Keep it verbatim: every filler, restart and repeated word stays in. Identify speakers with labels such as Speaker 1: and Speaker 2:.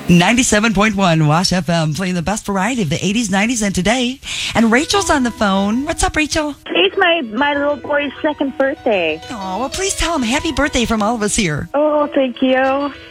Speaker 1: ninety-seven point one Wash F M, playing the best variety of the eighties, nineties, and today. And Rachel's on the phone. What's up, Rachel?
Speaker 2: It's my, my little boy's second birthday.
Speaker 1: Oh, well, please tell him happy birthday from all of us here.
Speaker 2: Oh, thank you.